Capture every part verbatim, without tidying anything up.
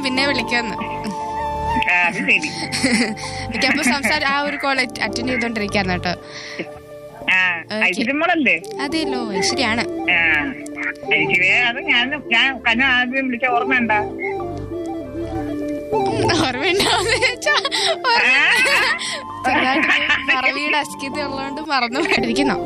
പിന്നെ വിളിക്കാന്ന്. അത് ശരി. ഓക്കെ, അപ്പൊ സംസാരം ആ ഒരു കോൾ അറ്റൻഡ് ചെയ്തോണ്ടിരിക്കാന്ന് കേട്ടോ. ഐശ്വര്യമോളല്ലേ? അതെല്ലോ, ഐശ്വര്യാണ്. ഐശ്വര്യ അത് ഞാൻ ഞാൻ കന്ന ആദ്യം വിളിച്ച ഓർമ്മയുണ്ടാ? മറവിയുടെ അസ്കിത ഉള്ളതുകൊണ്ട് മറന്നു പോയിരിക്കുന്നു.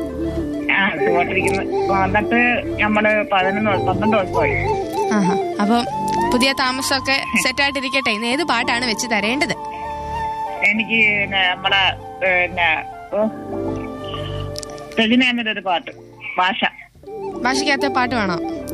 എന്നിട്ട് നമ്മള് പതിനൊന്ന് പന്ത്രണ്ട് ദിവസമായി. ആഹാ, അപ്പം പുതിയ താമസമൊക്കെ സെറ്റ് ആയിട്ടിരിക്കട്ടെ. ഇന്ന് ഏത് പാട്ടാണ് വെച്ച് തരേണ്ടത്? എനിക്ക് നമ്മളെ പിന്നെ രജനീകാന്തിന്റെ ഒരു പാട്ട്, ഭാഷ. ഭാഷയ്ക്കകത്തെ പാട്ട് വേണോ?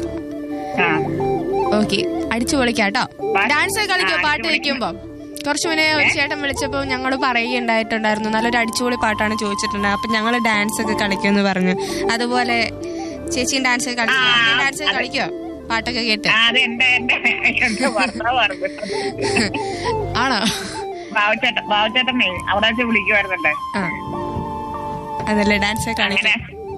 ഓക്കെ, അടിച്ചു പൊളിക്കാട്ടോ. ഡാൻസ് ഒക്കെ കളിക്കോ പാട്ട് വെക്കുമ്പോ? കുറച്ചു മുന്നേ ഒരു ചേട്ടൻ വിളിച്ചപ്പോ ഞങ്ങള് പറയുകയുണ്ടായിട്ടുണ്ടായിരുന്നു, നല്ലൊരു അടിച്ചുപൊളി പാട്ടാണ് ചോദിച്ചിട്ടുണ്ട്, അപ്പൊ ഞങ്ങള് ഡാൻസ് ഒക്കെ കളിക്കുമെന്ന് പറഞ്ഞു. അതുപോലെ ചേച്ചിയും ഡാൻസ് ഒക്കെ കളിക്കോ? ഡാൻസ് ഒക്കെ കളിക്കോ പാട്ടൊക്കെ കേട്ട്? ആണോ? ബാബുചേട്ടനെ അവിടെ വെച്ച് വിളിക്കുവായിരുന്നല്ലേ? അതല്ലേ, ഡാൻസ് ഒക്കെ കളിക്കും.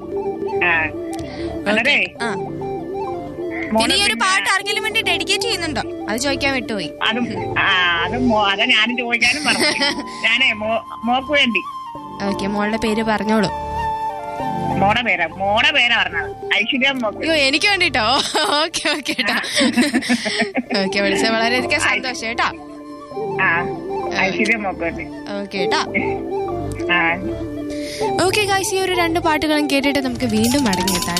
ഇനി ഒരു പാട്ട് ആർക്കെങ്കിലും വേണ്ടി ഡെഡിക്കേറ്റ് ചെയ്യുന്നുണ്ടോ? അത് ചോദിക്കാൻ വിട്ടുപോയി. അതും അതാ ഞാനും ചോദിക്കാനും പറഞ്ഞു. ഞാനേ മോക്ക് വേണ്ടി. ഓക്കെ, മോളുടെ പേര് പറഞ്ഞോളൂ. മോടെ പേരാ മോടെ പേരാ പറഞ്ഞത്, ഐശ്വര്യ മോക്ക്. അയ്യോ, എനിക്ക് വേണ്ടിട്ടോ? ഓക്കെ ഓക്കെ കേട്ടോ. ഓക്കെ, വിളിച്ച വളരെയധികം സന്തോഷം കേട്ടോ. ഐശ്വര്യ മോക്ക് വേണ്ടി. ഓക്കെ കേട്ടോ. ഓക്കെ ഗൈസ്, ഈ ഒരു രണ്ട് പാട്ടുകളും കേട്ടിട്ട് നമുക്ക് വീണ്ടും മടങ്ങിയെത്താം.